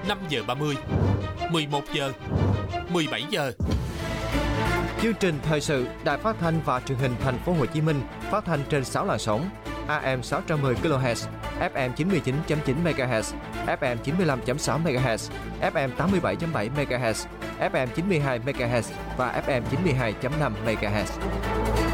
5 giờ 30, 11 giờ, 17 giờ. Chương trình thời sự Đài Phát thanh và Truyền hình Thành phố Hồ Chí Minh phát thanh trên 6 làn sóng: AM 610 kHz, FM 99.9 MHz, FM 95.6 MHz, FM 87.7 MHz, FM 92 MHz và FM 92.5 MHz.